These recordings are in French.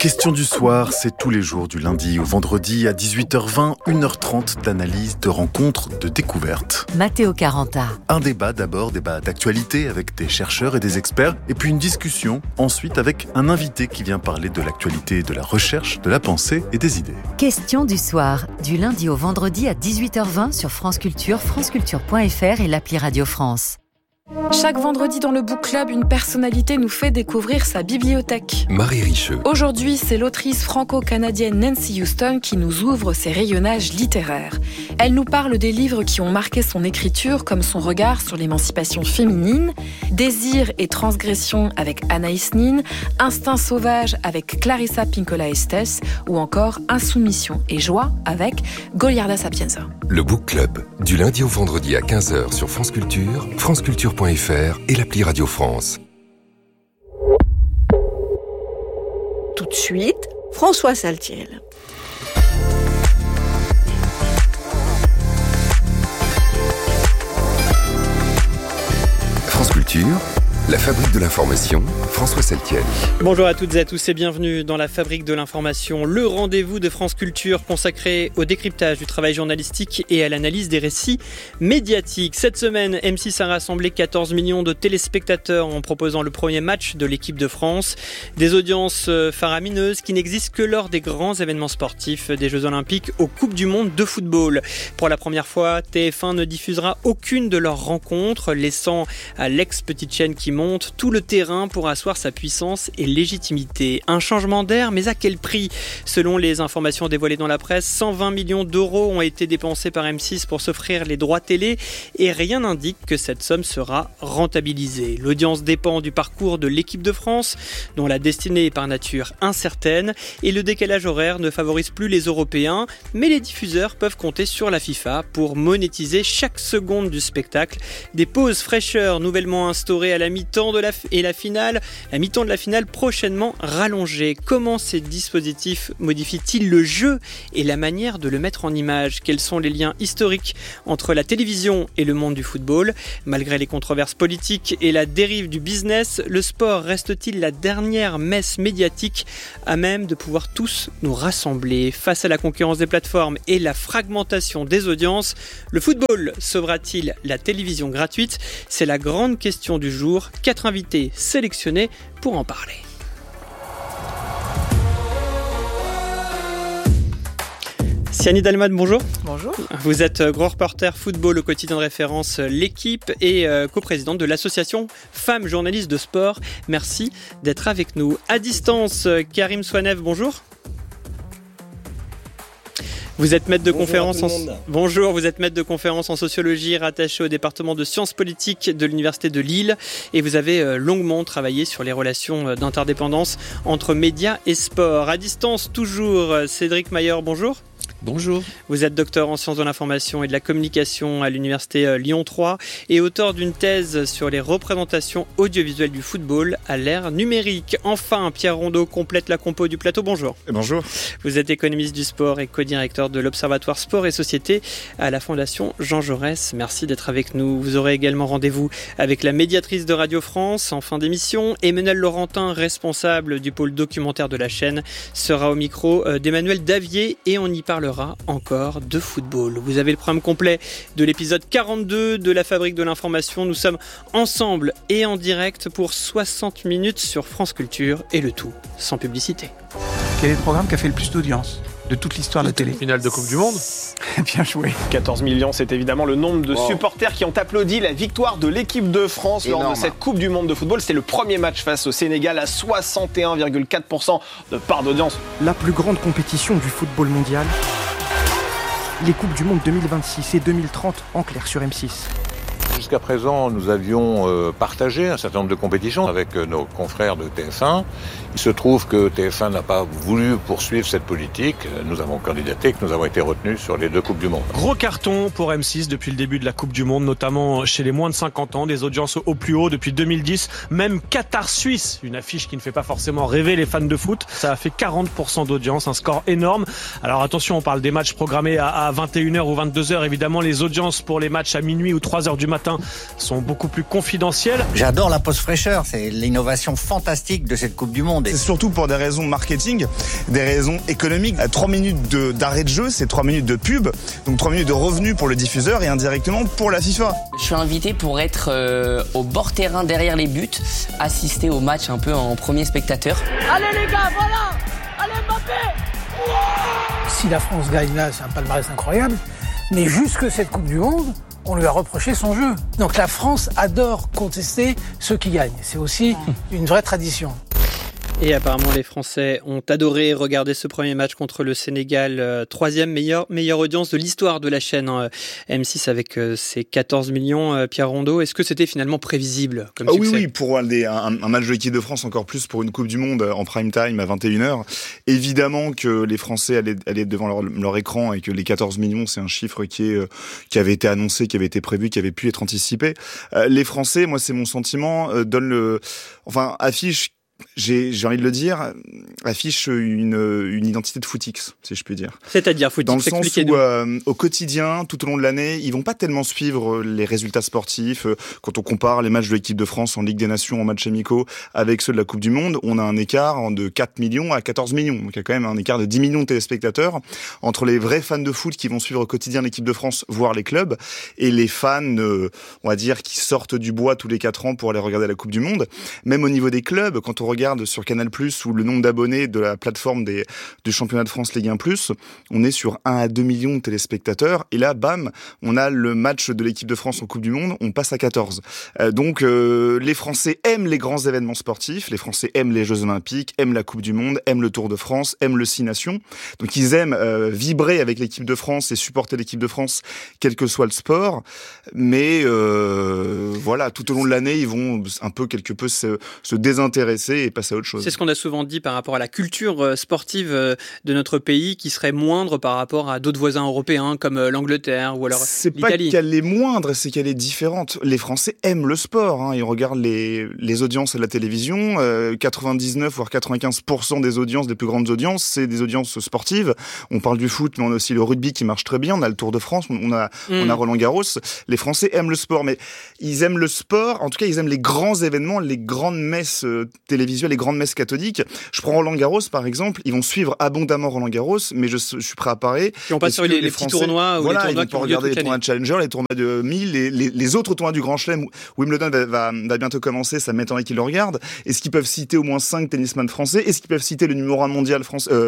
Question du soir, c'est tous les jours du lundi au vendredi à 18h20, 1h30 d'analyse, de rencontres, de découvertes. Matteo Caranta. Un débat d'abord, débat d'actualité avec des chercheurs et des experts, et puis une discussion ensuite avec un invité qui vient parler de l'actualité, de la recherche, de la pensée et des idées. Question du soir, du lundi au vendredi à 18h20 sur France Culture, franceculture.fr et l'appli Radio France. Chaque vendredi dans le Book Club, une personnalité nous fait découvrir sa bibliothèque. Marie Richeux. Aujourd'hui, c'est l'autrice franco-canadienne Nancy Houston qui nous ouvre ses rayonnages littéraires. Elle nous parle des livres qui ont marqué son écriture, comme son regard sur l'émancipation féminine, Désir et transgression avec Anaïs Nin, Instinct sauvage avec Clarissa Pinkola Estes, ou encore Insoumission et joie avec Goliarda Sapienza. Le Book Club, du lundi au vendredi à 15h sur France Culture, franceculture.fr et l'appli Radio France. Tout de suite, François Saltiel. France Culture, la fabrique de l'information, François Saltiel. Bonjour à toutes et à tous et bienvenue dans la fabrique de l'information, le rendez-vous de France Culture consacré au décryptage du travail journalistique et à l'analyse des récits médiatiques. Cette semaine, M6 a rassemblé 14 millions de téléspectateurs en proposant le premier match de l'équipe de France. Des audiences faramineuses qui n'existent que lors des grands événements sportifs des Jeux Olympiques aux Coupes du Monde de football. Pour la première fois, TF1 ne diffusera aucune de leurs rencontres, laissant à l'ex-petite chaîne qui monte tout le terrain pour asseoir sa puissance et légitimité. Un changement d'air, mais à quel prix ? Selon les informations dévoilées dans la presse, 120 millions d'euros ont été dépensés par M6 pour s'offrir les droits télé et rien n'indique que cette somme sera rentabilisée. L'audience dépend du parcours de l'équipe de France, dont la destinée est par nature incertaine, et le décalage horaire ne favorise plus les Européens, mais les diffuseurs peuvent compter sur la FIFA pour monétiser chaque seconde du spectacle. Des pauses fraîcheurs nouvellement instaurées à la mi-temps de la mi-temps de la finale prochainement rallongée. Comment ces dispositifs modifient-ils le jeu et la manière de le mettre en image ? Quels sont les liens historiques entre la télévision et le monde du football ? Malgré les controverses politiques et la dérive du business, le sport reste-t-il la dernière messe médiatique à même de pouvoir tous nous rassembler ? Face à la concurrence des plateformes et la fragmentation des audiences, le football sauvera-t-il la télévision gratuite ? C'est la grande question du jour. 4 invités sélectionnés pour en parler. Siani Dalmat, bonjour. Bonjour. Vous êtes grand reporter football au quotidien de référence L'Équipe et coprésidente de l'association Femmes Journalistes de Sport. Merci d'être avec nous. À distance, Karim Swanev, bonjour. Vous êtes maître de conférence vous êtes maître de conférence en sociologie rattaché au département de sciences politiques de l'Université de Lille et vous avez longuement travaillé sur les relations d'interdépendance entre médias et sport. À distance toujours, Cédric Mayer, bonjour. Bonjour. Vous êtes docteur en sciences de l'information et de la communication à l'université Lyon 3 et auteur d'une thèse sur les représentations audiovisuelles du football à l'ère numérique. Enfin, Pierre Rondeau complète la compo du plateau. Bonjour. Bonjour. Vous êtes économiste du sport et co-directeur de l'Observatoire Sport et Société à la Fondation Jean Jaurès. Merci d'être avec nous. Vous aurez également rendez-vous avec la médiatrice de Radio France en fin d'émission. Emmanuel Laurentin, responsable du pôle documentaire de la chaîne, sera au micro d'Emmanuel Davier et on y parlera encore de football. Vous avez le programme complet de l'épisode 42 de la Fabrique de l'information. Nous sommes ensemble et en direct pour 60 minutes sur France Culture et le tout sans publicité. Quel est le programme qui a fait le plus d'audience de toute l'histoire de la télé ? Finale de Coupe du Monde. Bien joué. 14 millions, c'est évidemment le nombre de supporters qui ont applaudi la victoire de l'équipe de France lors de cette Coupe du Monde de football. C'était le premier match face au Sénégal à 61,4% de part d'audience. La plus grande compétition du football mondial, les Coupes du Monde 2026 et 2030 en clair sur M6. Jusqu'à présent, nous avions partagé un certain nombre de compétitions avec nos confrères de TF1. Il se trouve que TF1 n'a pas voulu poursuivre cette politique. Nous avons candidaté, que nous avons été retenus sur les 2 Coupes du Monde. Gros carton pour M6 depuis le début de la Coupe du Monde, notamment chez les moins de 50 ans, des audiences au plus haut depuis 2010. Même Qatar-Suisse, une affiche qui ne fait pas forcément rêver les fans de foot. Ça a fait 40% d'audience, un score énorme. Alors attention, on parle des matchs programmés à 21h ou 22h. Évidemment, les audiences pour les matchs à minuit ou 3h du matin certains sont beaucoup plus confidentiels. J'adore la pause fraîcheur, c'est l'innovation fantastique de cette Coupe du Monde. C'est surtout pour des raisons marketing, des raisons économiques. 3 minutes d'arrêt de jeu, c'est 3 minutes de pub, donc 3 minutes de revenus pour le diffuseur et indirectement pour la FIFA. Je suis invité pour être au bord terrain derrière les buts, assister au match un peu en premier spectateur. Allez les gars, voilà! Allez Mbappé! Si la France gagne là, c'est un palmarès incroyable, mais jusque cette Coupe du Monde, on lui a reproché son jeu. Donc la France adore contester ceux qui gagnent. C'est aussi une vraie tradition. Et apparemment, les Français ont adoré regarder ce premier match contre le Sénégal. Troisième meilleure audience de l'histoire de la chaîne M6 avec ses 14 millions. Pierre Rondeau, est-ce que c'était finalement prévisible comme succès ? Oui, pour un match de l'équipe de France, encore plus pour une Coupe du Monde en prime time à 21h. Évidemment que les Français allaient être devant leur écran et que les 14 millions, c'est un chiffre qui avait été annoncé, qui avait été prévu, qui avait pu être anticipé. Les Français, moi c'est mon sentiment, affichent, j'ai envie de le dire, affiche une identité de footix, si je puis dire. C'est-à-dire footix, dans le sens où au quotidien, tout au long de l'année, ils vont pas tellement suivre les résultats sportifs. Quand on compare les matchs de l'équipe de France en Ligue des Nations, en matchs amicaux, avec ceux de la Coupe du Monde, on a un écart de 4 millions à 14 millions. Donc il y a quand même un écart de 10 millions de téléspectateurs entre les vrais fans de foot qui vont suivre au quotidien l'équipe de France, voire les clubs, et les fans, on va dire, qui sortent du bois tous les 4 ans pour aller regarder la Coupe du Monde. Même au niveau des clubs, quand on regarde sur Canal+, où le nombre d'abonnés de la plateforme du championnat de France Ligue 1+, on est sur 1 à 2 millions de téléspectateurs. Et là, bam, on a le match de l'équipe de France en Coupe du Monde, on passe à 14. Donc, les Français aiment les grands événements sportifs, les Français aiment les Jeux Olympiques, aiment la Coupe du Monde, aiment le Tour de France, aiment le 6 Nations. Donc, ils aiment vibrer avec l'équipe de France et supporter l'équipe de France, quel que soit le sport. Mais voilà, tout au long de l'année, ils vont quelque peu se désintéresser et passer à autre chose. C'est ce qu'on a souvent dit par rapport à la culture sportive de notre pays qui serait moindre par rapport à d'autres voisins européens comme l'Angleterre ou alors l'Italie. C'est pas qu'elle est moindre, c'est qu'elle est différente. Les Français aiment le sport, ils regardent les audiences à la télévision, 99 voire 95% des audiences, des plus grandes audiences, c'est des audiences sportives. On parle du foot, mais on a aussi le rugby qui marche très bien, on a le Tour de France, on a Roland-Garros. Les Français aiment le sport, mais ils aiment le sport, en tout cas ils aiment les grands événements, les grandes messes télévisuelles, les grandes messes catholiques. Je prends Roland-Garros par exemple, ils vont suivre abondamment Roland-Garros, mais je suis prêt à parier. Puis on passe sur les petits tournois ou les tournois qui vont regarder les tournois de Challenger, les tournois de 1000, les autres tournois du Grand Chelem. Wimbledon va bientôt commencer, ça m'étonnerait qu'ils le regardent. Est-ce qu'ils peuvent citer au moins 5 tennisman français? Est-ce qu'ils peuvent citer le numéro 1 mondial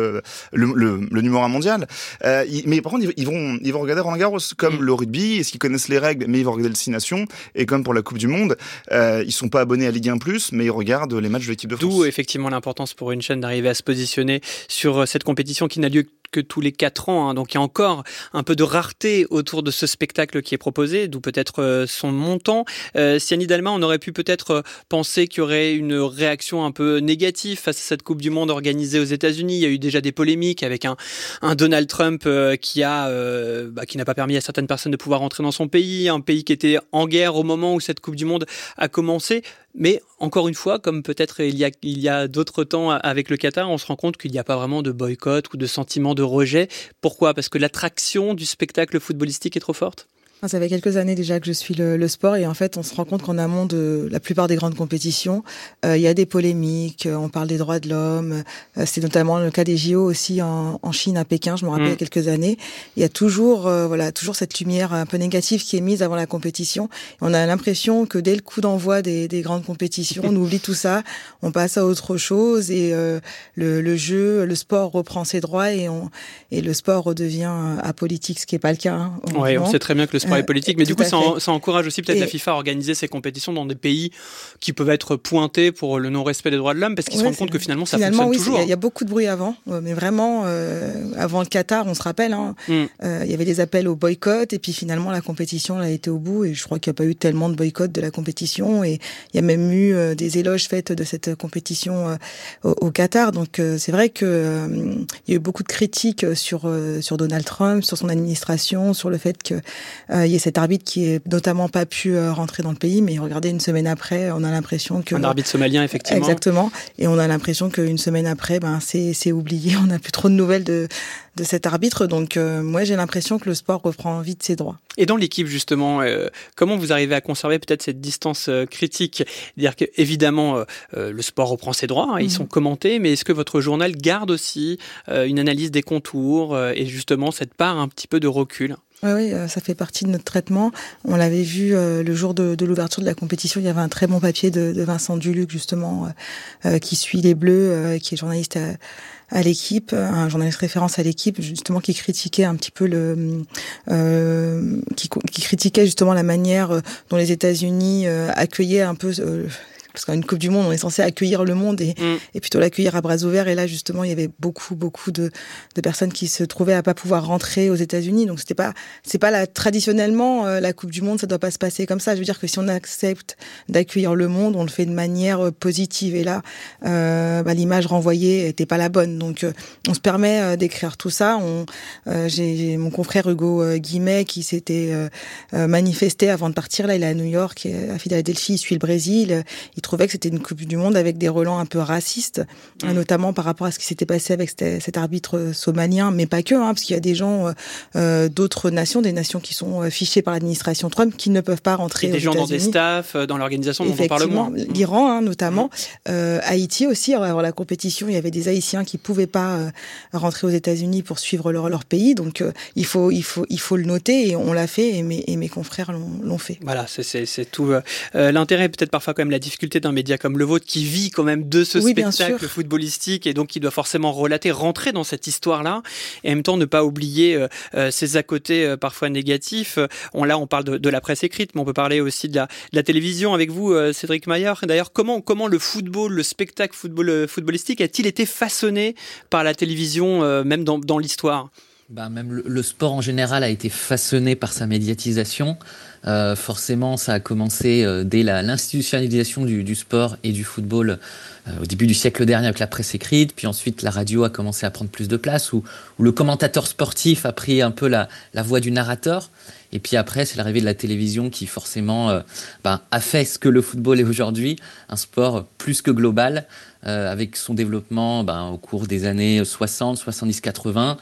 le numéro 1 mondial? Mais par contre, ils vont regarder Roland-Garros comme le rugby. Est-ce qu'ils connaissent les règles? Mais ils vont regarder le 6 Nations. Et comme pour la Coupe du Monde, ils sont pas abonnés à Ligue 1+, mais ils regardent les matchs de l'équipe de France. D'où effectivement l'importance pour une chaîne d'arriver à se positionner sur cette compétition qui n'a lieu que tous les 4 ans. Donc il y a encore un peu de rareté autour de ce spectacle qui est proposé, d'où peut-être son montant. Siani Dalma, on aurait pu peut-être penser qu'il y aurait une réaction un peu négative face à cette Coupe du Monde organisée aux États-Unis. Il y a eu déjà des polémiques avec un Donald Trump qui n'a pas permis à certaines personnes de pouvoir rentrer dans son pays, un pays qui était en guerre au moment où cette Coupe du Monde a commencé. Mais encore une fois, comme peut-être il y a d'autres temps avec le Qatar, on se rend compte qu'il n'y a pas vraiment de boycott ou de sentiment de rejet. Pourquoi ? Parce que l'attraction du spectacle footballistique est trop forte ? Ça fait quelques années déjà que je suis le sport et en fait on se rend compte qu'en amont de la plupart des grandes compétitions, il y a des polémiques, on parle des droits de l'homme, c'est notamment le cas des JO aussi en Chine, à Pékin, je me rappelle il y a quelques années. Il y a toujours cette lumière un peu négative qui est mise avant la compétition. Et on a l'impression que dès le coup d'envoi des grandes compétitions, on oublie tout ça, on passe à autre chose et le jeu, le sport reprend ses droits et le sport redevient apolitique, ce qui n'est pas le cas. Oui, on sait très bien que le sport est politique, mais du coup, ça encourage aussi peut-être la FIFA à organiser ces compétitions dans des pays qui peuvent être pointés pour le non-respect des droits de l'homme, parce qu'ils se rendent compte que finalement, ça fonctionne toujours. Il y a beaucoup de bruit avant, mais vraiment, avant le Qatar, on se rappelle, il y avait des appels au boycott, et puis finalement, la compétition a été au bout, et je crois qu'il n'y a pas eu tellement de boycott de la compétition, et il y a même eu des éloges faits de cette compétition au Qatar. Donc, c'est vrai qu'il y a eu beaucoup de critiques sur Donald Trump, sur son administration, sur le fait que il y a cet arbitre qui est notamment pas pu rentrer dans le pays, mais regardez, une semaine après, on a l'impression que... Un arbitre somalien, effectivement. Exactement. Et on a l'impression qu'une semaine après, c'est oublié. On n'a plus trop de nouvelles de cet arbitre. Donc, moi, j'ai l'impression que le sport reprend vite ses droits. Et dans l'équipe, justement, comment vous arrivez à conserver peut-être cette distance critique ? C'est-à-dire qu'évidemment, le sport reprend ses droits, ils sont commentés, mais est-ce que votre journal garde aussi une analyse des contours et justement cette part un petit peu de recul ? Oui, ça fait partie de notre traitement. On l'avait vu le jour de l'ouverture de la compétition. Il y avait un très bon papier de Vincent Duluc, justement, qui suit les Bleus, qui est journaliste à l'équipe, un journaliste référence à l'équipe, justement, qui critiquait un petit peu qui critiquait justement la manière dont les États-Unis accueillaient un peu... parce qu'une Coupe du Monde, on est censé accueillir le monde et plutôt l'accueillir à bras ouverts. Et là, justement, il y avait beaucoup de personnes qui se trouvaient à pas pouvoir rentrer aux États-Unis. Donc, c'est pas traditionnellement, la Coupe du Monde, ça doit pas se passer comme ça. Je veux dire que si on accepte d'accueillir le monde, on le fait de manière positive. Et là, l'image renvoyée était pas la bonne. Donc, on se permet d'écrire tout ça. J'ai mon confrère Hugo Guimet qui s'était manifesté avant de partir. Là, il est à New York, à Philadelphie, il suit le Brésil. Il trouvait que c'était une Coupe du Monde avec des relents un peu racistes, notamment par rapport à ce qui s'était passé avec cet arbitre somalien, mais pas que, parce qu'il y a des gens d'autres nations, des nations qui sont fichées par l'administration Trump, qui ne peuvent pas rentrer aux États-Unis. Et des gens dans des staffs, dans l'organisation dont on parle moins. L'Iran, notamment. Haïti aussi, avant la compétition, il y avait des Haïtiens qui pouvaient pas rentrer aux États-Unis pour suivre leur pays, donc il faut le noter, et on l'a fait, et mes confrères l'ont fait. Voilà, c'est tout. L'intérêt, peut-être parfois quand même la difficulté d'un média comme le vôtre qui vit quand même de ce spectacle footballistique et donc qui doit forcément rentrer dans cette histoire-là et en même temps ne pas oublier ses à-côté parfois négatifs. On parle de la presse écrite, mais on peut parler aussi de la télévision avec vous, Cédric Maillard. D'ailleurs, comment le football, le spectacle footballistique a-t-il été façonné par la télévision, même dans l'histoire ? Même le sport en général a été façonné par sa médiatisation. Forcément, ça a commencé dès l'institutionnalisation du sport et du football au début du siècle dernier avec la presse écrite. Puis ensuite, la radio a commencé à prendre plus de place, où le commentateur sportif a pris un peu la voix du narrateur. Et puis après, c'est l'arrivée de la télévision qui forcément a fait ce que le football est aujourd'hui, un sport plus que global, avec son développement au cours des années 60, 70, 80,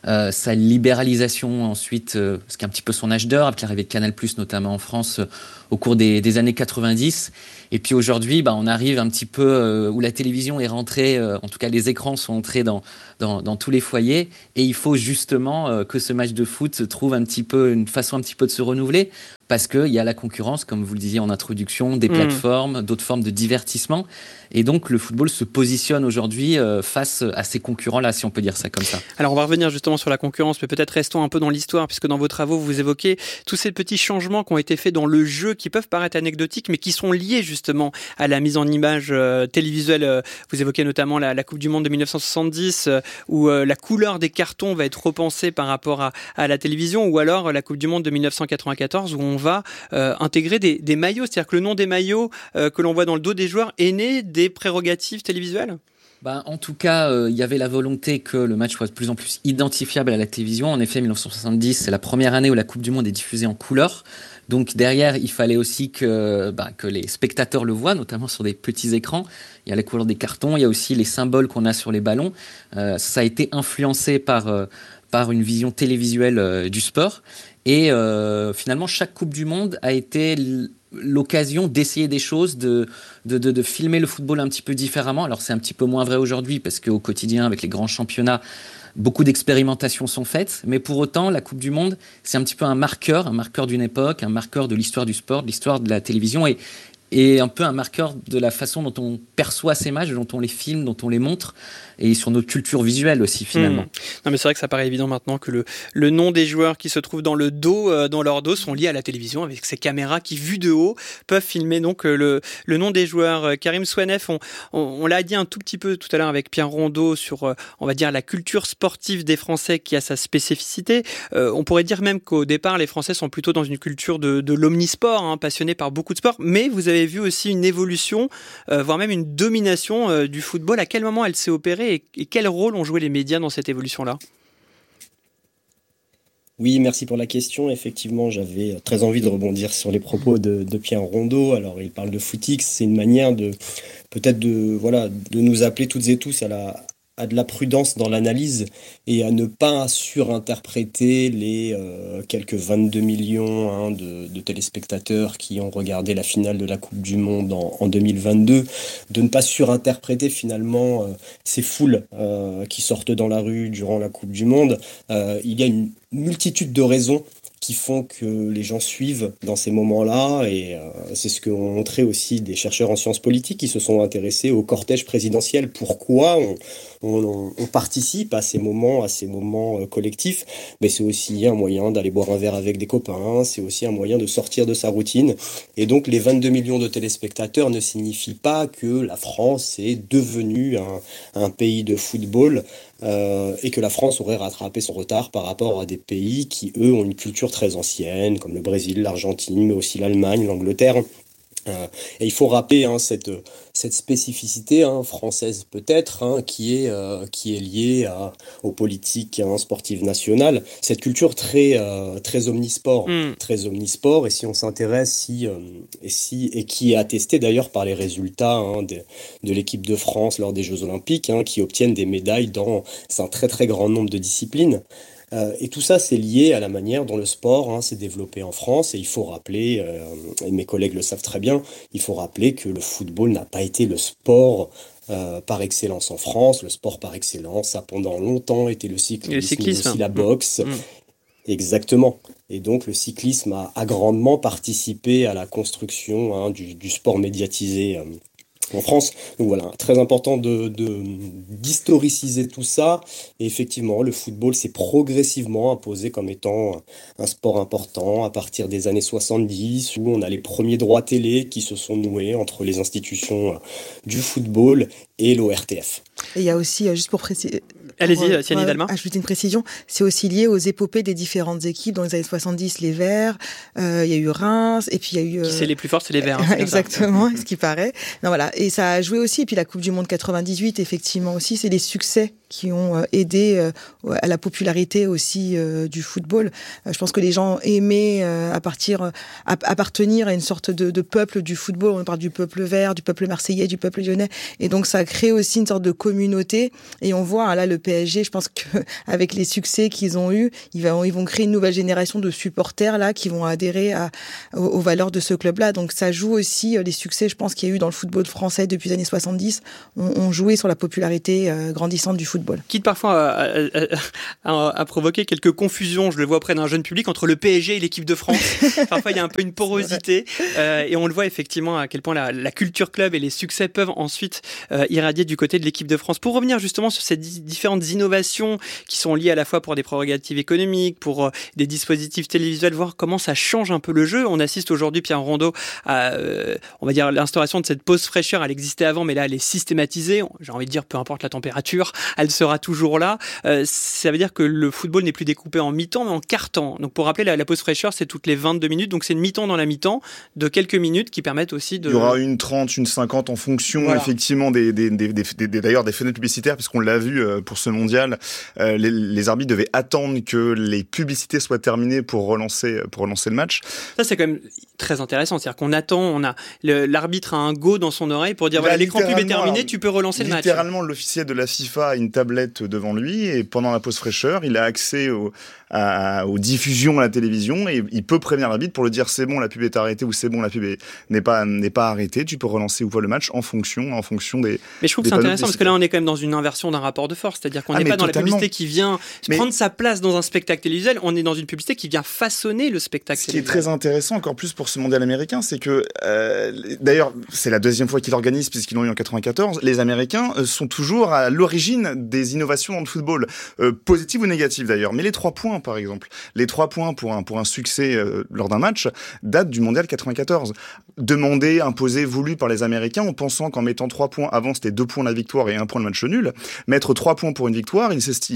sa libéralisation ensuite, ce qui est un petit peu son âge d'or, avec l'arrivée de Canal+, notamment en France, au cours des années 90. Et puis aujourd'hui, on arrive un petit peu où la télévision est rentrée, en tout cas les écrans sont entrés dans tous les foyers, et il faut justement que ce match de foot trouve une façon un petit peu de se renouveler, parce qu'il y a la concurrence, comme vous le disiez en introduction, des plateformes, d'autres formes de divertissement. Et donc, le football se positionne aujourd'hui face à ces concurrents-là, si on peut dire ça comme ça. Alors, on va revenir justement sur la concurrence, mais peut-être restons un peu dans l'histoire, puisque dans vos travaux, vous évoquez tous ces petits changements qui ont été faits dans le jeu, qui peuvent paraître anecdotiques, mais qui sont liés justement à la mise en image télévisuelle. Vous évoquez notamment la Coupe du Monde de 1970, où la couleur des cartons va être repensée par rapport à la télévision, ou alors la Coupe du Monde de 1994, où on va intégrer des maillots, c'est-à-dire que le nom des maillots que l'on voit dans le dos des joueurs est né des prérogatives télévisuelles ? En tout cas, il y avait la volonté que le match soit de plus en plus identifiable à la télévision. En effet, 1970, c'est la première année où la Coupe du Monde est diffusée en couleur. Donc derrière, il fallait aussi que les spectateurs le voient, notamment sur des petits écrans. Il y a la couleur des cartons, il y a aussi les symboles qu'on a sur les ballons. Ça a été influencé par une vision télévisuelle du sport. Et finalement, chaque Coupe du Monde a été l'occasion d'essayer des choses, de filmer le football un petit peu différemment. Alors c'est un petit peu moins vrai aujourd'hui, parce qu'au quotidien, avec les grands championnats, beaucoup d'expérimentations sont faites, mais pour autant, la Coupe du Monde, c'est un petit peu un marqueur d'une époque, un marqueur de l'histoire du sport, de l'histoire de la télévision, et un peu un marqueur de la façon dont on perçoit ces matchs, dont on les filme, dont on les montre, et sur notre culture visuelle aussi, finalement. Non, mais c'est vrai que ça paraît évident maintenant que le nom des joueurs qui se trouvent dans leur dos sont liés à la télévision, avec ces caméras qui, vues de haut, peuvent filmer donc le nom des joueurs. Karim Souanef, on l'a dit un tout petit peu tout à l'heure avec Pierre Rondeau sur, on va dire, la culture sportive des Français qui a sa spécificité. On pourrait dire même qu'au départ, les Français sont plutôt dans une culture de l'omnisport, passionnés par beaucoup de sports, mais vous avez vu aussi une évolution, voire même une domination du football. À quel moment elle s'est opérée et quel rôle ont joué les médias dans cette évolution-là ? Oui, merci pour la question. Effectivement, j'avais très envie de rebondir sur les propos de Pierre Rondeau. Alors, il parle de footix, c'est une manière de nous appeler toutes et tous à de la prudence dans l'analyse et à ne pas surinterpréter les quelques 22 millions de téléspectateurs qui ont regardé la finale de la Coupe du Monde en 2022, de ne pas surinterpréter finalement ces foules qui sortent dans la rue durant la Coupe du Monde. Il y a une multitude de raisons qui font que les gens suivent dans ces moments-là, et c'est ce qu'ont montré aussi des chercheurs en sciences politiques qui se sont intéressés au cortège présidentiel. Pourquoi on participe à ces moments collectifs? Mais c'est aussi un moyen d'aller boire un verre avec des copains, c'est aussi un moyen de sortir de sa routine. Et donc les 22 millions de téléspectateurs ne signifient pas que la France est devenue un pays de football, et que la France aurait rattrapé son retard par rapport à des pays qui, eux, ont une culture très ancienne, comme le Brésil, l'Argentine, mais aussi l'Allemagne, l'Angleterre. Et il faut rappeler cette spécificité française peut-être, qui est liée aux politiques sportives nationales, cette culture très omnisport, très omnisport. Et si on s'intéresse, et qui est attesté d'ailleurs par les résultats de l'équipe de France lors des Jeux Olympiques, qui obtiennent des médailles dans un très très grand nombre de disciplines. Et tout ça, c'est lié à la manière dont le sport s'est développé en France. Et il faut rappeler, et mes collègues le savent très bien, il faut rappeler que le football n'a pas été le sport par excellence en France. Le sport par excellence a pendant longtemps été le cyclisme, mais aussi la boxe. Exactement. Et donc le cyclisme a grandement participé à la construction du sport médiatisé en France. Donc voilà, très important d'historiciser tout ça. Et effectivement, le football s'est progressivement imposé comme étant un sport important à partir des années 70, où on a les premiers droits télé qui se sont noués entre les institutions du football et l'ORTF. Et il y a aussi, juste pour préciser... Allez-y, Siani Dalma. Ajouter une précision, c'est aussi lié aux épopées des différentes équipes. Dans les années 70, les Verts, il y a eu Reims, et puis il y a eu... Qui c'est les plus forts, c'est les Verts. Exactement, ce qui paraît. Non, voilà. Et ça a joué aussi, et puis la Coupe du Monde 98, effectivement aussi, c'est des succès qui ont aidé à la popularité aussi du football. Je pense que les gens aimaient appartenir à une sorte de peuple du football. On parle du peuple vert, du peuple marseillais, du peuple lyonnais. Et donc ça crée aussi une sorte de communauté. Et on voit là le PSG, je pense qu'avec les succès qu'ils ont eus, ils vont créer une nouvelle génération de supporters là qui vont adhérer aux valeurs de ce club-là. Donc ça joue aussi, les succès, je pense, qu'il y a eu dans le football français depuis les années 70, ont joué sur la popularité grandissante du football. Quitte parfois à provoquer quelques confusions, je le vois auprès d'un jeune public, entre le PSG et l'équipe de France. Parfois, il y a un peu une porosité, et on le voit effectivement à quel point la culture club et les succès peuvent ensuite irradier du côté de l'équipe de France. Pour revenir justement sur ces différentes innovations qui sont liées à la fois pour des prérogatives économiques, pour des dispositifs télévisuels, voir comment ça change un peu le jeu. On assiste aujourd'hui, Pierre Rondeau, à on va dire l'instauration de cette pause fraîcheur. Elle existait avant, mais là, elle est systématisée. J'ai envie de dire, peu importe la température, elle sera toujours là. Ça veut dire que le football n'est plus découpé en mi-temps, mais en quart-temps. Donc pour rappeler, la pause fraîcheur, c'est toutes les 22 minutes. Donc c'est une mi-temps dans la mi-temps de quelques minutes qui permettent aussi de... Il y aura une 30, une 50 en fonction effectivement d'ailleurs des fenêtres publicitaires, puisqu'on l'a vu pour ce mondial. Les arbitres devaient attendre que les publicités soient terminées pour relancer le match. Ça, c'est quand même très intéressant. C'est-à-dire qu'on attend, l'arbitre a un go dans son oreille pour dire voilà, l'écran pub est terminé, tu peux relancer le match. Littéralement, l'officiel de la FIFA a une tablette devant lui, et pendant la pause fraîcheur, il a accès aux diffusions à la télévision, et il peut prévenir l'arbitre pour le dire c'est bon, la pub est arrêtée, ou c'est bon, la pub n'est pas arrêtée, tu peux relancer ou pas le match en fonction des... Mais je trouve que c'est intéressant parce que là on est quand même dans une inversion d'un rapport de force, c'est-à-dire qu'on n'est pas dans la publicité qui vient prendre sa place dans un spectacle télévisuel, on est dans une publicité qui vient façonner le spectacle télévisuel. Ce qui est très intéressant encore plus pour ce mondial américain, c'est que d'ailleurs c'est la deuxième fois qu'ils l'organisent puisqu'ils l'ont eu en 94, les Américains sont toujours à l'origine des innovations dans le football, positives ou négatives d'ailleurs, mais les 3 points par exemple, les 3 points pour un succès lors d'un match datent du mondial 94, demandé, imposé, voulu par les Américains en pensant qu'en mettant 3 points, avant c'était 2 points la victoire et 1 point le match nul, mettre 3 points pour une victoire,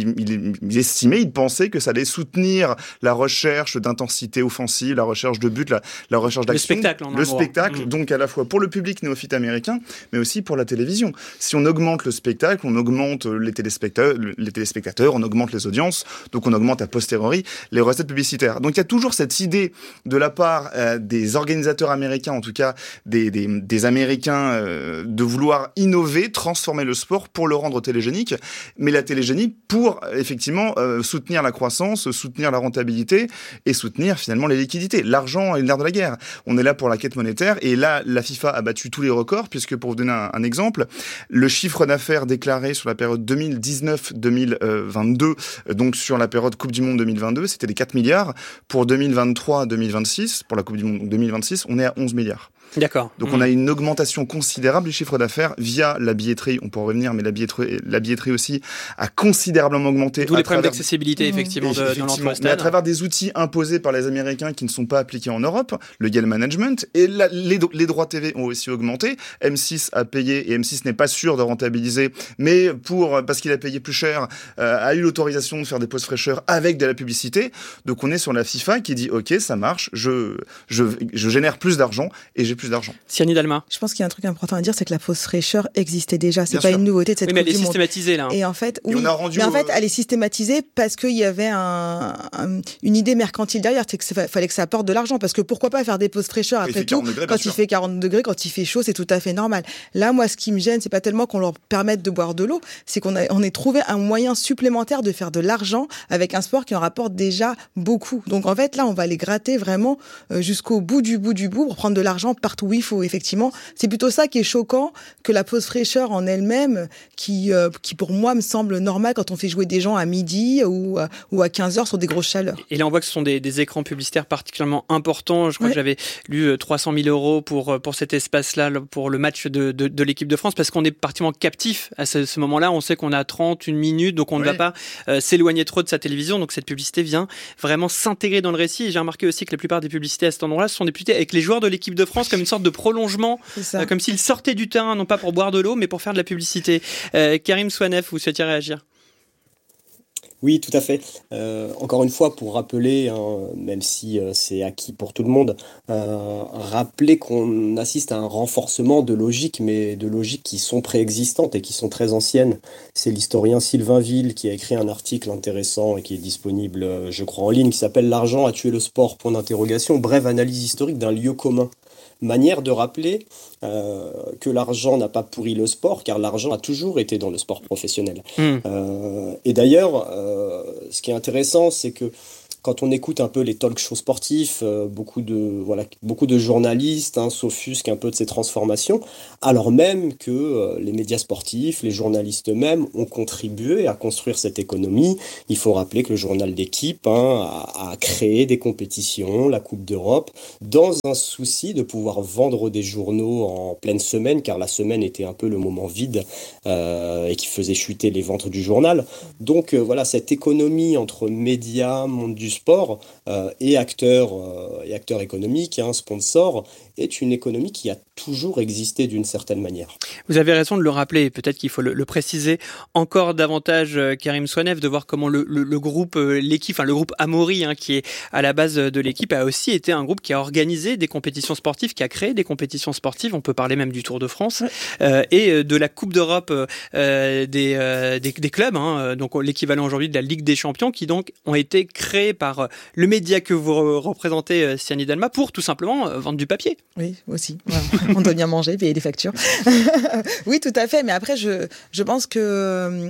il pensait que ça allait soutenir la recherche d'intensité offensive, la recherche de but, la recherche d'action, le spectacle, donc à la fois pour le public néophyte américain, mais aussi pour la télévision. Si on augmente le spectacle, on augmente les téléspectateurs, on augmente les audiences, donc on augmente a posteriori posteriori les recettes publicitaires. Donc il y a toujours cette idée de la part des organisateurs américains, en tout cas des Américains, de vouloir innover, transformer le sport pour le rendre télégénique, mais la télégénie pour effectivement soutenir la croissance, soutenir la rentabilité et soutenir finalement les liquidités. L'argent est le nerf de la guerre. On est là pour la quête monétaire et là la FIFA a battu tous les records puisque, pour vous donner un exemple, le chiffre d'affaires déclaré sur la période 2019-2022, donc sur la période Coupe du Monde 2022, c'était des 4 milliards. Pour 2023-2026, pour la Coupe du Monde 2026, on est à 11 milliards. D'accord. Donc on a une augmentation considérable du chiffre d'affaires via la billetterie. On peut en revenir, mais la billetterie aussi a considérablement augmenté. D'où les problèmes d'accessibilité, effectivement, dans l'entreprise. Mais à travers des outils imposés par les Américains qui ne sont pas appliqués en Europe, le game management, et les droits TV ont aussi augmenté. M6 a payé, et M6 n'est pas sûr de rentabiliser, mais parce qu'il a payé plus cher, a eu l'autorisation de faire des pauses fraîcheurs avec de la publicité. Donc on est sur la FIFA qui dit ok, ça marche, je génère plus d'argent et j'ai plus d'argent. Siani Dalma. Je pense qu'il y a un truc important à dire, c'est que la pause fraîcheur existait déjà. C'est pas une nouveauté de cette Coupe du Monde. Mais elle est systématisée là. Et en fait, oui. Mais en fait, elle est systématisée parce qu'il y avait une idée mercantile derrière, c'est qu'il fallait que ça apporte de l'argent. Parce que pourquoi pas faire des pauses fraîcheurs après tout, quand il fait 40 degrés, quand il fait chaud, c'est tout à fait normal. Là, moi, ce qui me gêne, c'est pas tellement qu'on leur permette de boire de l'eau, c'est qu'on ait trouvé un moyen supplémentaire de faire de l'argent avec un sport qui en rapporte déjà beaucoup. Donc en fait, là, on va les gratter vraiment jusqu'au bout du bout pour prendre de l'argent partout où il faut. Effectivement, c'est plutôt ça qui est choquant que la pause fraîcheur en elle-même, qui pour moi me semble normal quand on fait jouer des gens à midi ou à 15h sur des grosses chaleurs. Et là, on voit que ce sont des écrans publicitaires particulièrement importants. Je crois que j'avais lu 300 000 € pour cet espace-là, pour le match de l'équipe de France, parce qu'on est particulièrement captif à ce moment-là. On sait qu'on a 30, une minute, donc on ne va pas s'éloigner trop de sa télévision. Donc cette publicité vient vraiment s'intégrer dans le récit. Et j'ai remarqué aussi que la plupart des publicités à cet endroit-là, ce sont des publicités avec les joueurs de l'équipe de France comme une sorte de prolongement, comme s'ils sortaient du terrain, non pas pour boire de l'eau, mais pour faire de la publicité. Karim Souanef, vous souhaitiez réagir ? Oui, tout à fait. Encore une fois, pour rappeler, même si c'est acquis pour tout le monde, rappeler qu'on assiste à un renforcement de logiques, mais de logiques qui sont préexistantes et qui sont très anciennes. C'est l'historien Sylvain Ville qui a écrit un article intéressant et qui est disponible, je crois, en ligne, qui s'appelle « L'argent a tué le sport », brève analyse historique d'un lieu commun. Manière de rappeler que l'argent n'a pas pourri le sport, car l'argent a toujours été dans le sport professionnel. Et d'ailleurs, ce qui est intéressant, c'est que quand on écoute un peu les talk shows sportifs, beaucoup de journalistes s'offusquent un peu de ces transformations, alors même que les médias sportifs, les journalistes eux-mêmes ont contribué à construire cette économie. Il faut rappeler que le journal d'équipe a créé des compétitions, la Coupe d'Europe, dans un souci de pouvoir vendre des journaux en pleine semaine, car la semaine était un peu le moment vide et qui faisait chuter les ventes du journal. Donc cette économie entre médias, monde du sport et acteurs économiques, sponsors, est une économie qui a toujours existé d'une certaine manière. Vous avez raison de le rappeler, peut-être qu'il faut le préciser encore davantage, Karim Souanef, de voir comment le groupe, l'équipe, le groupe Amaury, qui est à la base de l'équipe, a aussi été un groupe qui a organisé des compétitions sportives, qui a créé des compétitions sportives, on peut parler même du Tour de France, et de la Coupe d'Europe des clubs, donc l'équivalent aujourd'hui de la Ligue des Champions, qui donc ont été créés par le média que vous représentez, Siani Dalma, pour tout simplement vendre du papier. Oui, aussi. Voilà. On doit bien manger, payer des factures. Oui, tout à fait. Mais après, je pense que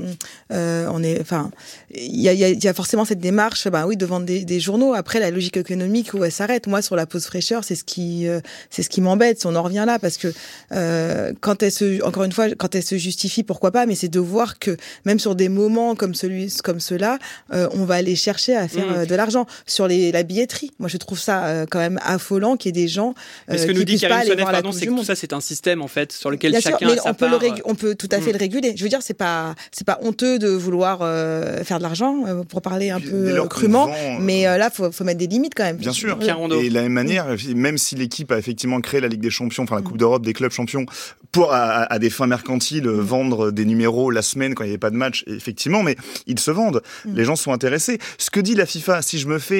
il y a forcément cette démarche, de vendre des journaux. Après, la logique économique où elle s'arrête. Moi, sur la pause fraîcheur, c'est ce qui m'embête. Si on en revient là, parce que quand elle se justifie, pourquoi pas. Mais c'est de voir que même sur des moments comme ceux-là, on va aller chercher à faire de l'argent sur la billetterie. Moi, je trouve ça quand même affolant qu'il y ait des gens ce que nous dit Karim Souanef, c'est que tout ça, c'est un système en fait sur lequel chacun a sa part. On peut tout à fait le réguler. Je veux dire, c'est pas honteux de vouloir faire de l'argent, pour parler un peu crûment, mais là, faut mettre des limites quand même. Bien sûr. Et de la même manière, même si l'équipe a effectivement créé la Ligue des Champions, la Coupe d'Europe des clubs champions, pour à des fins mercantiles vendre des numéros la semaine quand il n'y avait pas de match, effectivement, mais ils se vendent. Les gens sont intéressés. Ce que dit la FIFA, si je me fais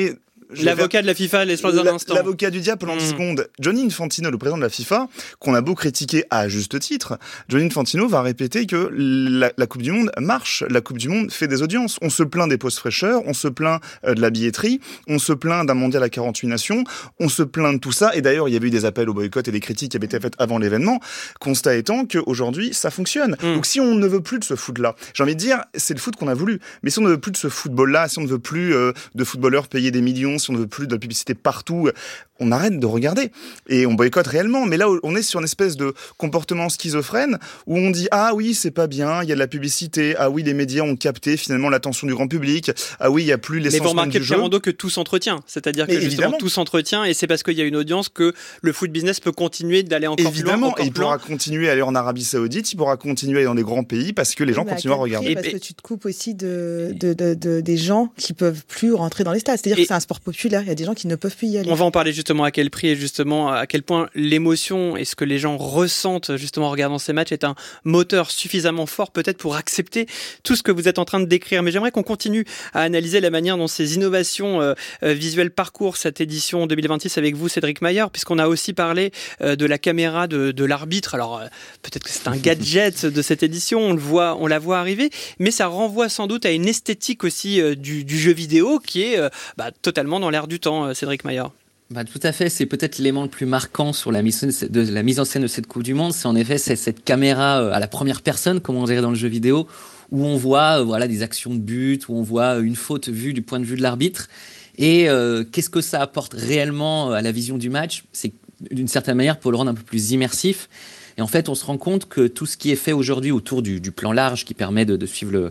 L'avocat de la FIFA, laisse-moi un instant. L'avocat du diable pendant 10 secondes. Gianni Infantino, le président de la FIFA, qu'on a beau critiquer à juste titre, Gianni Infantino va répéter que la Coupe du Monde marche, la Coupe du Monde fait des audiences. On se plaint des postes fraîcheurs, on se plaint de la billetterie, on se plaint d'un mondial à 48 nations, on se plaint de tout ça. Et d'ailleurs, il y avait eu des appels au boycott et des critiques qui avaient été faites avant l'événement. Constat étant qu'aujourd'hui, ça fonctionne. Donc si on ne veut plus de ce foot-là, j'ai envie de dire, c'est le foot qu'on a voulu. Mais si on ne veut plus de ce football-là, si on ne veut plus de footballeurs payer des millions, si on ne veut plus de la publicité partout, on arrête de regarder. Et on boycotte réellement. Mais là, on est sur une espèce de comportement schizophrène où on dit « Ah oui, c'est pas bien, il y a de la publicité. Ah oui, les médias ont capté finalement l'attention du grand public. Ah oui, il n'y a plus l'essence même du jeu. » Mais vous remarquez, Pierre Rondeau, que tout s'entretient. C'est-à-dire que justement, tout s'entretient et c'est parce qu'il y a une audience que le foot business peut continuer d'aller encore plus loin. Évidemment, il pourra continuer à aller en Arabie Saoudite, il pourra continuer à aller dans des grands pays parce que les gens continuent à regarder. Parce que tu te coupes aussi des gens qui peuvent plus rentrer dans les stades. C'est-à-dire que c'est un sport populaire. Il y a des gens qui ne peuvent plus y aller. On va en parler justement à quel prix et justement à quel point l'émotion et ce que les gens ressentent justement en regardant ces matchs est un moteur suffisamment fort peut-être pour accepter tout ce que vous êtes en train de décrire. Mais j'aimerais qu'on continue à analyser la manière dont ces innovations visuelles parcourent cette édition 2026 avec vous, Cédric Maillard, puisqu'on a aussi parlé de la caméra de l'arbitre. Alors peut-être que c'est un gadget de cette édition, on la voit arriver, mais ça renvoie sans doute à une esthétique aussi du jeu vidéo qui est totalement dans l'air du temps, Cédric Maillard. Tout à fait, c'est peut-être l'élément le plus marquant sur la mise en scène de cette Coupe du Monde, c'est en effet cette caméra à la première personne, comme on dirait dans le jeu vidéo, où on voit des actions de but, où on voit une faute vue du point de vue de l'arbitre. Et qu'est-ce que ça apporte réellement à la vision du match ? C'est d'une certaine manière pour le rendre un peu plus immersif. Et en fait, on se rend compte que tout ce qui est fait aujourd'hui autour du plan large qui permet de suivre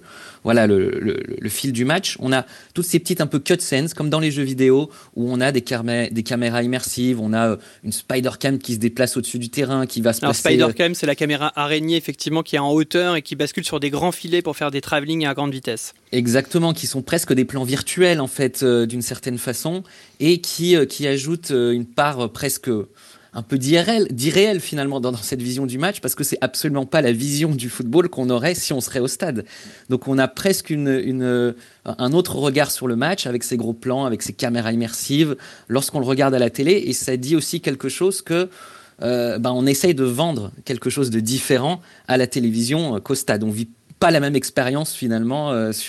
le fil du match, on a toutes ces petites un peu cutscenes, comme dans les jeux vidéo, où on a des caméras immersives, on a une Spider-Cam qui se déplace au-dessus du terrain, qui va se passer... Spider-Cam, c'est la caméra araignée, effectivement, qui est en hauteur et qui bascule sur des grands filets pour faire des travelling à grande vitesse. Exactement, qui sont presque des plans virtuels, en fait, d'une certaine façon, et qui ajoutent une part presque... un peu d'irréel finalement dans cette vision du match, parce que c'est absolument pas la vision du football qu'on aurait si on serait au stade. Donc on a presque un autre regard sur le match avec ces gros plans, avec ces caméras immersives lorsqu'on le regarde à la télé, et ça dit aussi quelque chose que on essaye de vendre quelque chose de différent à la télévision qu'au stade. On vit pas la même expérience finalement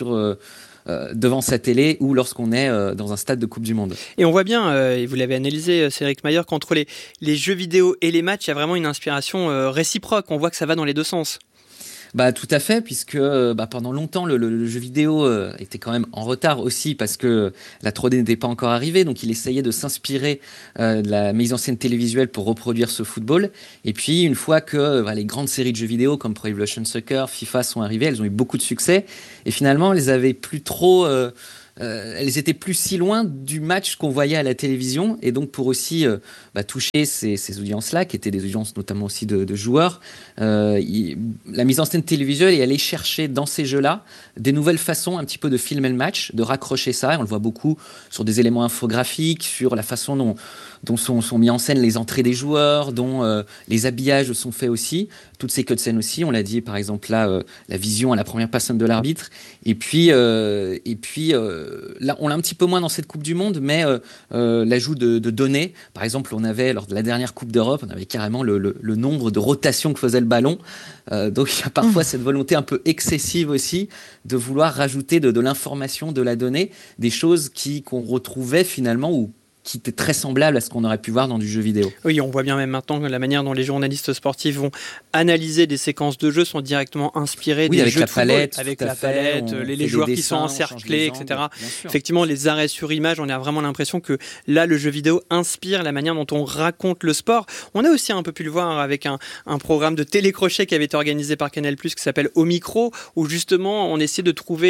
devant sa télé ou lorsqu'on est dans un stade de Coupe du Monde. Et on voit bien, et vous l'avez analysé, Cédric Maillard, qu'entre les jeux vidéo et les matchs, il y a vraiment une inspiration réciproque. On voit que ça va dans les deux sens. Tout à fait, puisque pendant longtemps, le jeu vidéo était quand même en retard aussi parce que la 3D n'était pas encore arrivée. Donc, il essayait de s'inspirer de la mise en scène télévisuelle pour reproduire ce football. Et puis, une fois que les grandes séries de jeux vidéo comme Pro Evolution Soccer, FIFA sont arrivées, elles ont eu beaucoup de succès. Et finalement, elles avaient plus trop... elles étaient plus si loin du match qu'on voyait à la télévision, et donc pour aussi toucher ces audiences-là, qui étaient des audiences notamment aussi de joueurs, la mise en scène télévisuelle est allée chercher dans ces jeux-là des nouvelles façons un petit peu de filmer le match, de raccrocher ça, et on le voit beaucoup sur des éléments infographiques, sur la façon dont sont mis en scène les entrées des joueurs, dont les habillages sont faits aussi, toutes ces cutscenes aussi, on l'a dit par exemple là, la vision à la première personne de l'arbitre, et puis là, on l'a un petit peu moins dans cette Coupe du Monde, mais l'ajout de données. Par exemple, on avait, lors de la dernière Coupe d'Europe, on avait carrément le nombre de rotations que faisait le ballon. Donc, il y a parfois cette volonté un peu excessive aussi de vouloir rajouter de l'information, de la donnée, des choses qu'on retrouvait finalement ou qui était très semblable à ce qu'on aurait pu voir dans du jeu vidéo. Oui, on voit bien même maintenant que la manière dont les journalistes sportifs vont analyser des séquences de jeux sont directement inspirés des jeux de football. Avec la palette, les joueurs qui sont encerclés, etc. Effectivement, les arrêts sur image, on a vraiment l'impression que là, le jeu vidéo inspire la manière dont on raconte le sport. On a aussi un peu pu le voir avec un programme de télécrochet qui avait été organisé par Canal+, qui s'appelle Au Micro, où justement, on essayait de trouver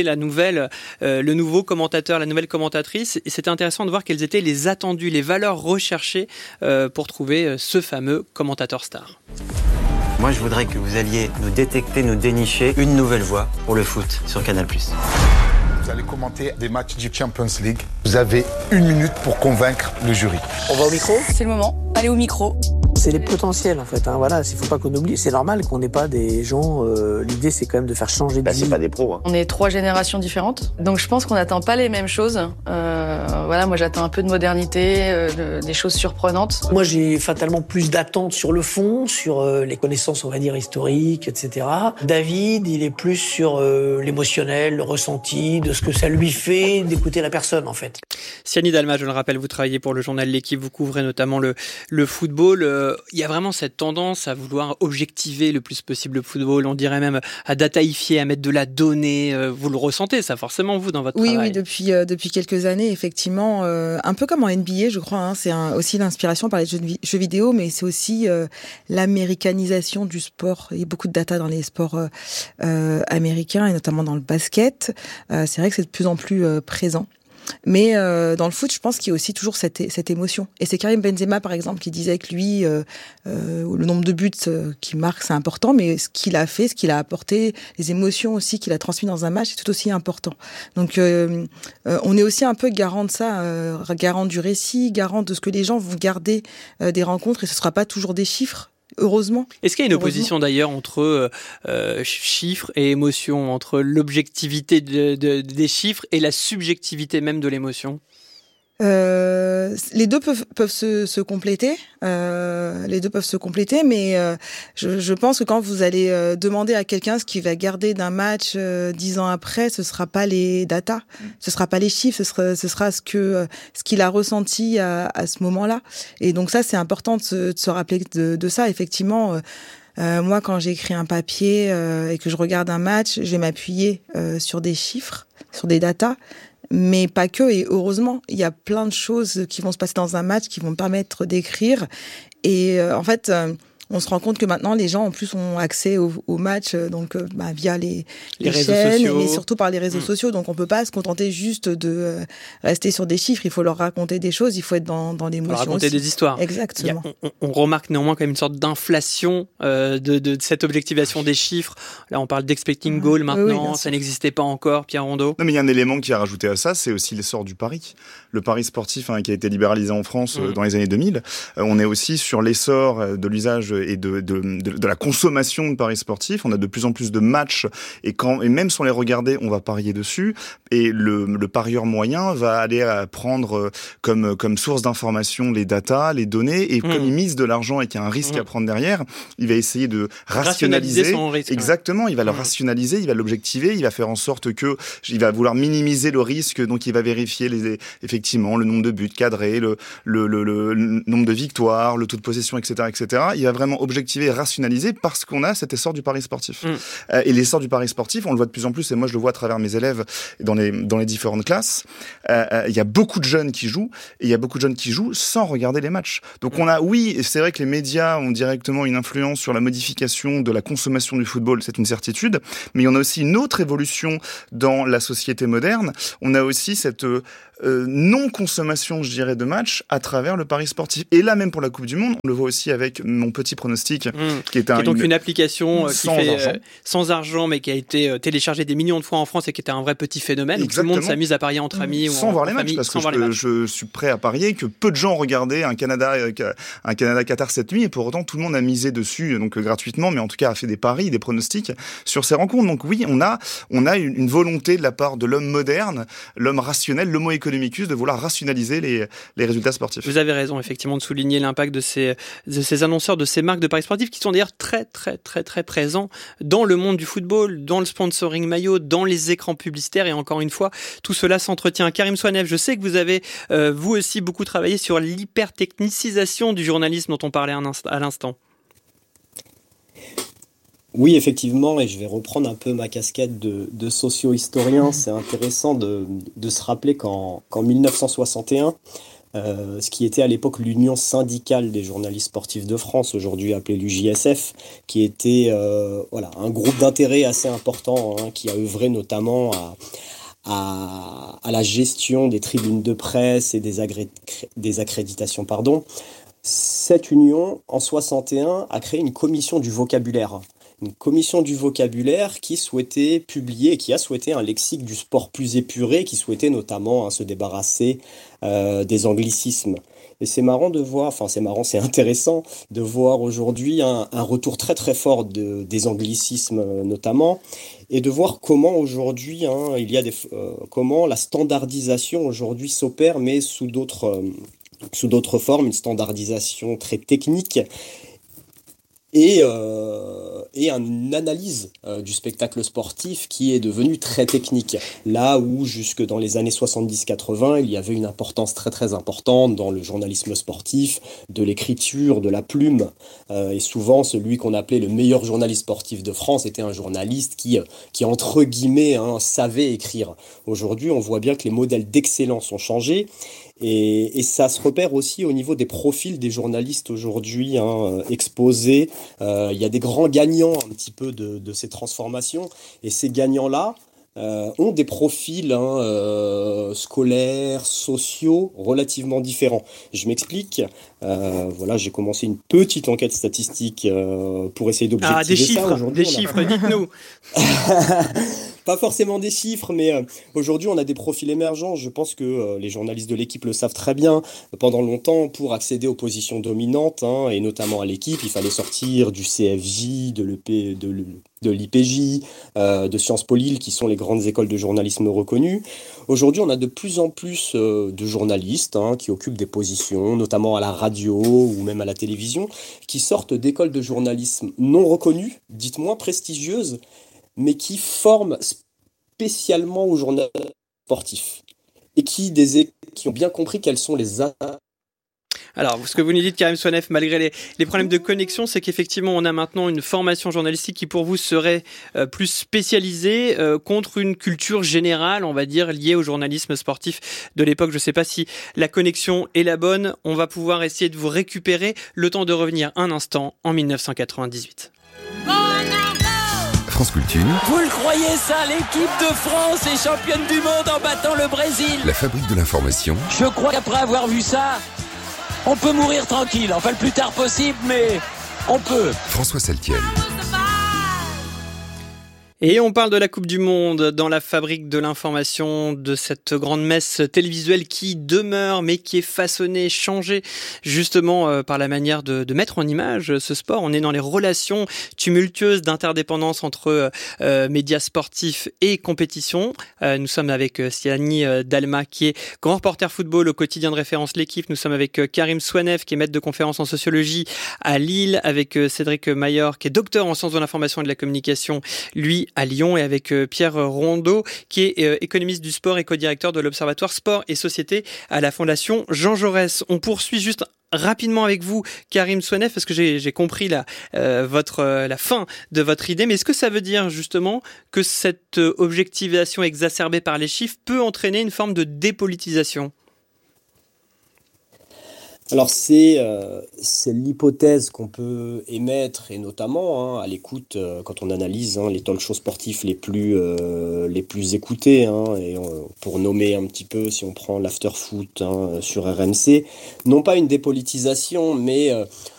le nouveau commentateur, la nouvelle commentatrice. Et c'était intéressant de voir quelles étaient les attentes, les valeurs recherchées pour trouver ce fameux commentateur star. Moi, je voudrais que vous alliez nous détecter, nous dénicher une nouvelle voie pour le foot sur Canal+. Vous allez commenter des matchs du Champions League. Vous avez 1 minute pour convaincre le jury. On va au micro ? C'est le moment. Allez au micro. C'est les potentiels en fait. Voilà, il faut pas qu'on oublie. C'est normal qu'on n'ait pas des gens. L'idée, c'est quand même de faire changer de vie. C'est pas des pros. On est 3 générations différentes, donc je pense qu'on n'attend pas les mêmes choses. Moi j'attends un peu de modernité, des choses surprenantes. Moi, j'ai fatalement plus d'attentes sur le fond, sur les connaissances, on va dire historiques, etc. David, il est plus sur l'émotionnel, le ressenti, de ce que ça lui fait d'écouter la personne en fait. Siani Dalma, je le rappelle, vous travaillez pour le journal L'Équipe, vous couvrez notamment le football. Il y a vraiment cette tendance à vouloir objectiver le plus possible le football, on dirait même à dataifier, à mettre de la donnée. Vous le ressentez ça forcément vous dans votre travail? Oui, depuis quelques années effectivement, un peu comme en NBA je crois, c'est aussi l'inspiration par les jeux vidéo, mais c'est aussi l'américanisation du sport. Il y a beaucoup de data dans les sports américains et notamment dans le basket. C'est vrai que c'est de plus en plus présent. Mais dans le foot, je pense qu'il y a aussi toujours cette émotion. Et c'est Karim Benzema, par exemple, qui disait que lui, le nombre de buts qu'il marque, c'est important, mais ce qu'il a fait, ce qu'il a apporté, les émotions aussi qu'il a transmises dans un match, c'est tout aussi important. Donc, on est aussi un peu garant de ça, garant du récit, garant de ce que les gens vont garder des rencontres, et ce ne sera pas toujours des chiffres. Heureusement. Est-ce qu'il y a une opposition d'ailleurs entre chiffres et émotions, entre l'objectivité des chiffres et la subjectivité même de l'émotion? Les deux peuvent se compléter. Les deux peuvent se compléter, mais je pense que quand vous allez demander à quelqu'un ce qu'il va garder d'un match 10 ans après, ce sera pas les datas, ce sera pas les chiffres, ce sera ce qu'il a ressenti à ce moment-là. Et donc ça, c'est important de se rappeler de ça. Effectivement, moi, quand j'écris un papier et que je regarde un match, je vais m'appuyer sur des chiffres, sur des datas. Mais pas que, et heureusement, il y a plein de choses qui vont se passer dans un match qui vont me permettre d'écrire. Et en fait, on se rend compte que maintenant, les gens, en plus, ont accès au match via les réseaux chaînes, sociaux. mais surtout par les réseaux sociaux. Donc, on peut pas se contenter juste de rester sur des chiffres. Il faut leur raconter des choses, il faut être dans l'émotion aussi. Raconter des histoires. Exactement. On remarque néanmoins quand même une sorte d'inflation de cette objectivation des chiffres. Là, on parle d'expecting goal maintenant, ça n'existait pas encore, Pierre Rondeau. Non, mais il y a un élément qui a rajouté à ça, c'est aussi l'essor du pari. Le pari sportif qui a été libéralisé en France dans les années 2000. On est aussi sur l'essor de l'usage et de la consommation de paris sportifs. On a de plus en plus de matchs et même sans les regarder, on va parier dessus. Et le parieur moyen va aller prendre comme source d'information les datas, les données, et comme il mise de l'argent et qu'il y a un risque à prendre derrière, il va essayer de rationaliser son risque. Exactement, il va le rationaliser, il va l'objectiver, il va faire en sorte que il va vouloir minimiser le risque, donc il va vérifier effectivement le nombre de buts cadrés, le nombre de victoires, le taux de possession, etc., etc. Il va vraiment objectiver et rationaliser parce qu'on a cet essor du pari sportif. Et l'essor du pari sportif, on le voit de plus en plus, et moi je le vois à travers mes élèves dans les différentes classes. Il y a beaucoup de jeunes qui jouent, et il y a beaucoup de jeunes qui jouent sans regarder les matchs. Donc c'est vrai que les médias ont directement une influence sur la modification de la consommation du football, c'est une certitude, mais il y en a aussi une autre évolution dans la société moderne. On a aussi cette non-consommation, je dirais, de matchs à travers le pari sportif. Et là, même pour la Coupe du Monde, on le voit aussi avec mon petit pronostic, qui est donc une application sans argent, mais qui a été téléchargée des millions de fois en France et qui était un vrai petit phénomène. Où tout le monde s'amuse à parier entre amis sans voir les matchs, parce que je suis prêt à parier que peu de gens ont regardé un Canada-Qatar cette nuit, et pour autant tout le monde a misé dessus, donc gratuitement, mais en tout cas a fait des paris, des pronostics sur ces rencontres. Donc oui, on a une volonté de la part de l'homme moderne, l'homme rationnel, l'homo economicus, de vouloir rationaliser les résultats sportifs. Vous avez raison, effectivement, de souligner l'impact de ces annonceurs, de ces marques de paris sportifs qui sont d'ailleurs très, très, très, très présents dans le monde du football, dans le sponsoring maillot, dans les écrans publicitaires, et encore une fois, tout cela s'entretient. Karim Souanev, je sais que vous avez, vous aussi, beaucoup travaillé sur l'hypertechnicisation du journalisme dont on parlait à l'instant. Oui, effectivement, et je vais reprendre un peu ma casquette de socio-historien. C'est intéressant de se rappeler qu'en 1961, ce qui était à l'époque l'Union syndicale des journalistes sportifs de France, aujourd'hui appelée l'UJSF, qui était un groupe d'intérêt assez important, qui a œuvré notamment à la gestion des tribunes de presse et des accréditations. Cette union, en 61, a créé une commission du vocabulaire. Une commission du vocabulaire qui souhaitait publier, qui a souhaité un lexique du sport plus épuré, qui souhaitait notamment se débarrasser des anglicismes. Et c'est marrant de voir, enfin c'est intéressant de voir aujourd'hui un retour très très fort des anglicismes notamment, et de voir comment aujourd'hui comment la standardisation aujourd'hui s'opère, mais sous d'autres formes, une standardisation très technique. Et une analyse du spectacle sportif qui est devenue très technique. Là où jusque dans les années 70-80, il y avait une importance très très importante dans le journalisme sportif, de l'écriture, de la plume. Et souvent, celui qu'on appelait le meilleur journaliste sportif de France était un journaliste qui entre guillemets, savait écrire. Aujourd'hui, on voit bien que les modèles d'excellence ont changé. Et ça se repère aussi au niveau des profils des journalistes aujourd'hui exposés. Il y a des grands gagnants un petit peu de ces transformations. Et ces gagnants-là ont des profils scolaires, sociaux, relativement différents. Je m'explique. J'ai commencé une petite enquête statistique pour essayer d'objectiver ça. Des chiffres, dites-nous. Pas forcément des chiffres, mais aujourd'hui, on a des profils émergents. Je pense que les journalistes de l'équipe le savent très bien. Pendant longtemps, pour accéder aux positions dominantes, et notamment à l'équipe, il fallait sortir du CFJ, de l'IPJ, de Sciences Po Lille, qui sont les grandes écoles de journalisme reconnues. Aujourd'hui, on a de plus en plus de journalistes qui occupent des positions, notamment à la radio ou même à la télévision, qui sortent d'écoles de journalisme non reconnues, dites moins prestigieuses, mais qui forment spécialement au journal sportif et qui ont bien compris quels sont les Alors, ce que vous nous dites, Karim Souanef, malgré les problèmes de connexion, c'est qu'effectivement, on a maintenant une formation journalistique qui, pour vous, serait plus spécialisée contre une culture générale, on va dire, liée au journalisme sportif de l'époque. Je ne sais pas si la connexion est la bonne. On va pouvoir essayer de vous récupérer le temps de revenir un instant en 1998. France Culture. Vous le croyez ça, l'équipe de France est championne du monde en battant le Brésil. La fabrique de l'information. Je crois qu'après avoir vu ça, on peut mourir tranquille. Enfin, le plus tard possible, mais on peut. François Saltiel. Et on parle de la Coupe du Monde dans la fabrique de l'information, de cette grande messe télévisuelle qui demeure, mais qui est façonnée, changée justement par la manière de mettre en image ce sport. On est dans les relations tumultueuses d'interdépendance entre médias sportifs et compétition. Nous sommes avec Siani Dalma, qui est grand reporter football au quotidien de référence L'Équipe. Nous sommes avec Karim Souanef, qui est maître de conférences en sociologie à Lille, avec Cédric Maillor, qui est docteur en sciences de l'information et de la communication, lui, à Lyon, et avec Pierre Rondeau, qui est économiste du sport et co-directeur de l'Observatoire Sport et Société à la Fondation Jean Jaurès. On poursuit juste rapidement avec vous, Karim Souanef, parce que j'ai compris la fin de votre idée, mais est-ce que ça veut dire justement que cette objectivation exacerbée par les chiffres peut entraîner une forme de dépolitisation ? Alors c'est l'hypothèse qu'on peut émettre, et notamment à l'écoute quand on analyse les talk-shows sportifs les plus écoutés, et pour nommer un petit peu, si on prend l'after-foot sur RMC, non pas une dépolitisation, mais